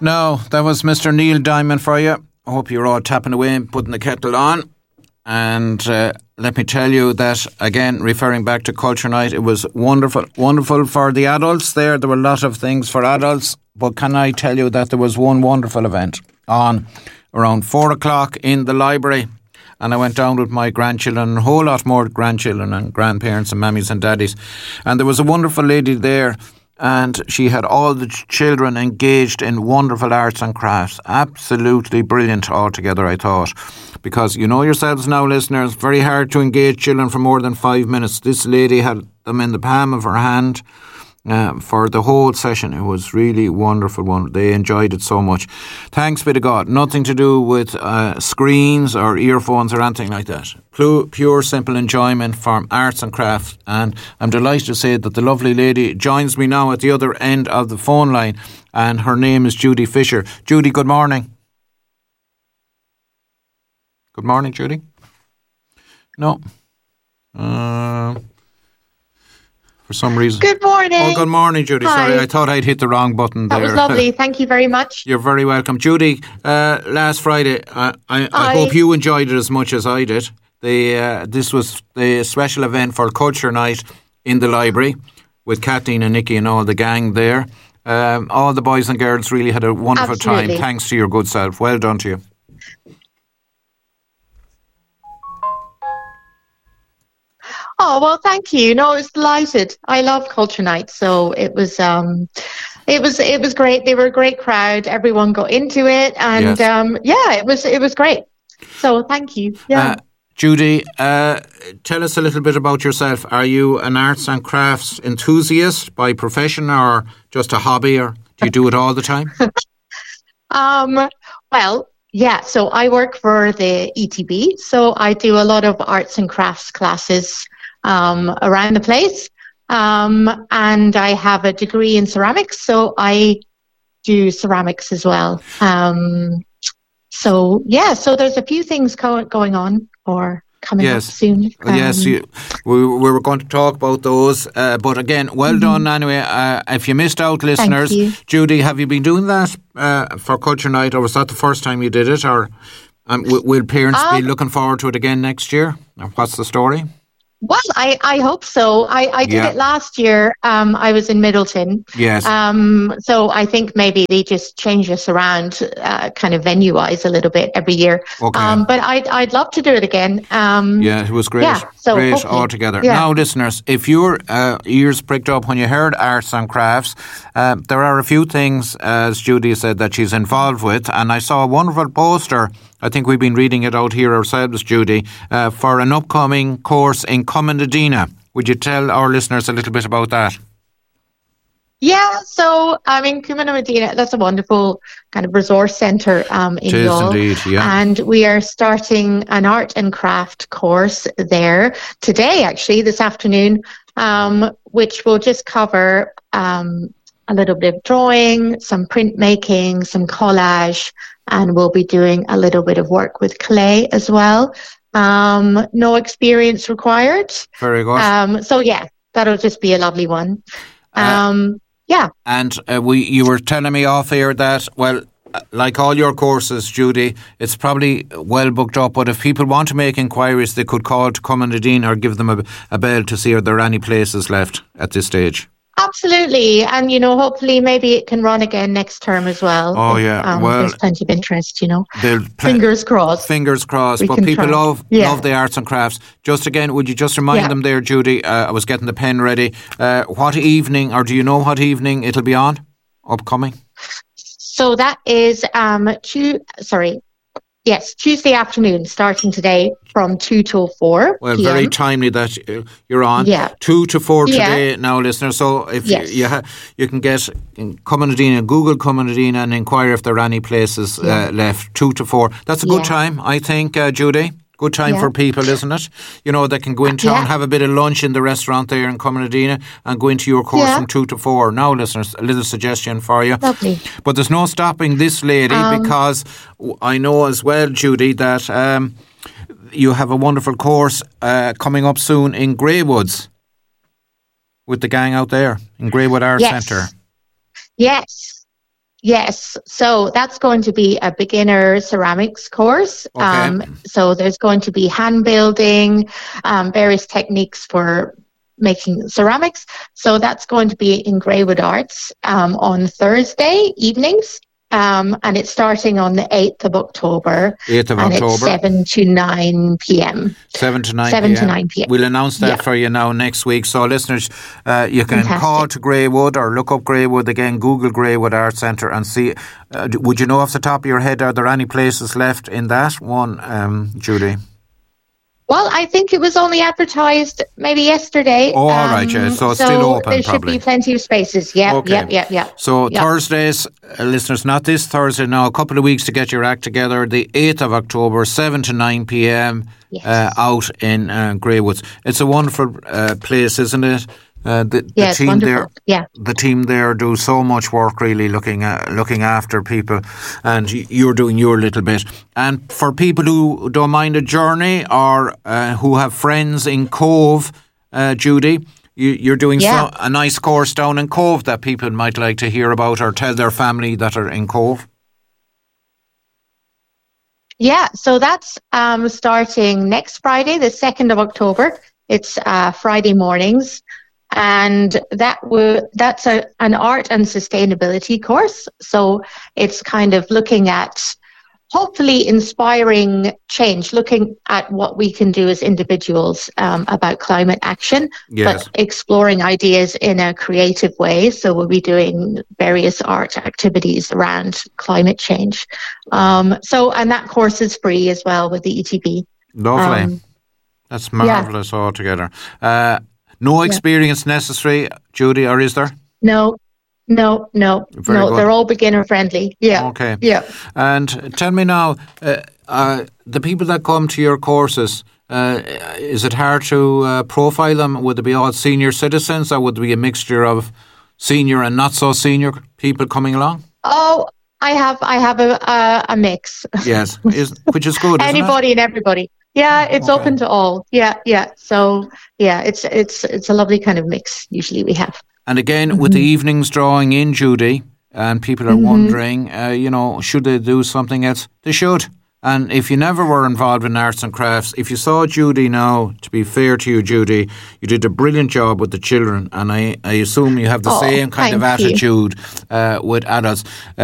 No, that was Mr. Neil Diamond for you. I hope you're all tapping away and putting the kettle on. And let me tell you that, again, referring back to Culture Night, it was wonderful for the adults there. There were a lot of things for adults. But can I tell you that there was one wonderful event on around 4 o'clock in the library. And I went down with my grandchildren and a whole lot more grandchildren and grandparents and mammies and daddies. And there was a wonderful lady there. And she had all the children engaged in wonderful arts and crafts. Absolutely brilliant altogether, I thought. Because you know yourselves now, listeners, very hard to engage children for more than 5 minutes. This lady had them in the palm of her hand for the whole session. It was really wonderful. They enjoyed it so much. Thanks be to God. Nothing to do with screens or earphones or anything like that. Pure, simple enjoyment from arts and crafts. And I'm delighted to say that the lovely lady joins me now at the other end of the phone line. And her name is Judy Fisher. Judy, good morning. Good morning, Judy. No. For some reason. Good morning. Oh, good morning, Judy. Hi. Sorry, I thought I'd hit the wrong button there. That was lovely. Thank you very much. You're very welcome. Judy, last Friday, I hope you enjoyed it as much as I did. This was the special event for Culture Night in the library with Kathleen and Nikki and all the gang there. All the boys and girls really had a wonderful time. Thanks to your good self. Well done to you. Oh, well, thank you. No, I was delighted. I love Culture Night, so it was great. They were a great crowd. Everyone got into it, and yes. It was great. So thank you. Yeah. Judy, tell us a little bit about yourself. Are you an arts and crafts enthusiast by profession, or just a hobby, or do you do it all the time? Well, yeah. So I work for the ETB, so I do a lot of arts and crafts classes around the place. And I have a degree in ceramics, so I do ceramics as well. So there's a few things going on or coming up soon. Yes, we were going to talk about those. But again, well done anyway. If you missed out, listeners, Judy, have you been doing that for Culture Night, or was that the first time you did it? Or will parents be looking forward to it again next year? Or what's the story? Well, I hope so. I did it last year. I was in Middleton. Yes. So I think maybe they just change us around kind of venue-wise a little bit every year. Okay. But I'd love to do it again. It was great. Yeah, so great hopefully. altogether. Yeah. Now, listeners, if your ears pricked up when you heard arts and crafts, there are a few things, as Judy said, that she's involved with. And I saw a wonderful poster. I think we've been reading it out here ourselves, Judy, for an upcoming course in Comendadina. Would you tell our listeners a little bit about that? Yeah, so Comendadina, that's a wonderful kind of resource centre in Youghal. Indeed, yeah. And we are starting an art and craft course there today, actually, this afternoon, which will just cover a little bit of drawing, some printmaking, some collage, and we'll be doing a little bit of work with clay as well. No experience required. Very good. So yeah, that'll just be a lovely one. Yeah. And you were telling me off air that, well, like all your courses, Judy, it's probably well booked up, but if people want to make inquiries, they could call to Comendadina or give them a bell to see if there are any places left at this stage. Absolutely. And, hopefully maybe it can run again next term as well. Oh, yeah. There's plenty of interest, Fingers crossed. Fingers crossed. But people love the arts and crafts. Just again, would you just remind them there, Judy? I was getting the pen ready. What evening, or do you know what evening it'll be on? Upcoming? So that is Tuesday afternoon, starting today from 2 till 4 Well, p.m. very timely that you're on. 2 to 4 today now, listeners. So if you can get Comendadina, Google Comendadina and inquire if there are any places left. 2 to 4. That's a good time, I think, Judy. Good time for people, isn't it? They can go in town, have a bit of lunch in the restaurant there in Comendadina and go into your course from 2 to 4. Now, listeners, a little suggestion for you. Lovely. But there's no stopping this lady because I know as well, Judy, that you have a wonderful course coming up soon in Greywoods with the gang out there in Greywood Arts Centre. Yes. Yes, so that's going to be a beginner ceramics course. Okay. So there's going to be hand building, various techniques for making ceramics. So that's going to be in Greywood Arts on Thursday evenings. And it's starting on the 8th of October. 8th of and October. It's 7 to 9 p.m. 7 to 9 7 p.m. to 9 p.m. We'll announce that for you now next week. So listeners, you can call to Greywood or look up Greywood again, Google Greywood Arts Centre and see. Would you know off the top of your head, are there any places left in that one, Judy? Well, I think it was only advertised maybe yesterday. Oh, all right, yeah. So it's still open, there probably. Should be plenty of spaces. Yeah, Okay. yeah. So Thursdays, listeners, not this Thursday now, a couple of weeks to get your act together. The 8th of October, 7 to 9 p.m. Out in Greywoods. It's a wonderful place, isn't it? The team wonderful. there, the team there do so much work, really looking after people, and you're doing your little bit. And for people who don't mind a journey or who have friends in Cove, Judy, you're doing a nice course down in Cove that people might like to hear about or tell their family that are in Cove. Yeah, so that's starting next Friday, the 2nd of October. It's Friday mornings. And that's an art and sustainability course. So it's kind of looking at hopefully inspiring change, looking at what we can do as individuals about climate action, but exploring ideas in a creative way. So we'll be doing various art activities around climate change. And that course is free as well with the ETB. Lovely. That's marvellous altogether. No experience necessary, Judy, or is there? No. They're all beginner friendly. Yeah. Okay. Yeah. And tell me now, the people that come to your courses, is it hard to profile them? Would there be all senior citizens, or would there be a mixture of senior and not so senior people coming along? Oh, I have a mix. Yes, which is good. Anybody and everybody. Yeah, it's open to all. Yeah. So it's a lovely kind of mix. Usually we have. And again, with the evenings drawing in, Judy, and people are wondering, should they do something else? They should. And if you never were involved in arts and crafts, if you saw Judy now, to be fair to you, Judy, you did a brilliant job with the children, and I assume you have the same kind of attitude with adults.